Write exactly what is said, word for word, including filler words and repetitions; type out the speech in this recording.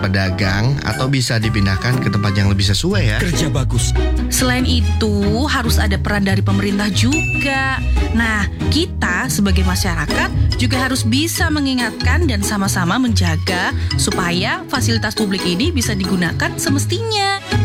pedagang atau bisa dipindahkan ke tempat yang lebih sesuai ya. Kerja bagus. Selain itu, harus ada peran dari pemerintah juga. Nah, kita sebagai masyarakat juga harus bisa mengingatkan dan sama-sama menjaga supaya fasilitas publik ini bisa digunakan semestinya.